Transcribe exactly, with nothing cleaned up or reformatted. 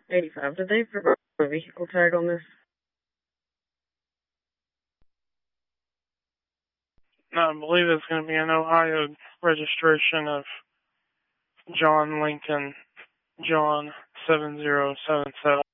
eighty-five. Did they provide a vehicle tag on this? No, I believe it's going to be an Ohio registration of John Lincoln, John seven zero seven seven.